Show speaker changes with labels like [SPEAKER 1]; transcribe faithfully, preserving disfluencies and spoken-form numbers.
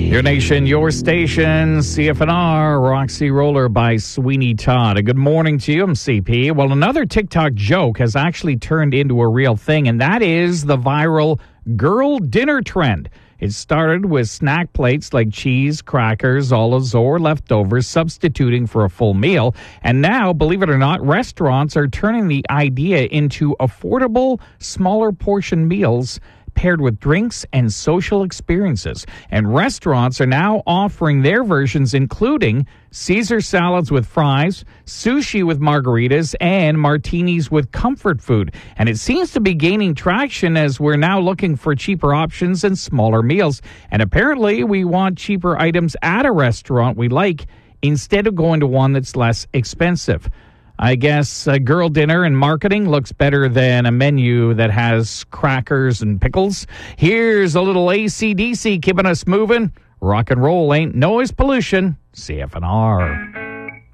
[SPEAKER 1] Your nation, your station, C F N R, Roxy Roller by Sweeney Todd. A good morning to you, I'm C P. Well, another TikTok joke has actually turned into a real thing, and that is the viral girl dinner trend. It started with snack plates like cheese, crackers, olives, or leftovers substituting for a full meal. And now, believe it or not, restaurants are turning the idea into affordable, smaller portion meals paired with drinks and social experiences. And restaurants are now offering their versions, including Caesar salads with fries, sushi with margaritas, and martinis with comfort food. And it seems to be gaining traction as we're now looking for cheaper options and smaller meals. And apparently we want cheaper items at a restaurant we like instead of going to one that's less expensive. I guess a girl dinner and marketing looks better than a menu that has crackers and pickles. Here's a little A C D C keeping us moving. Rock and roll ain't noise pollution. C F N R.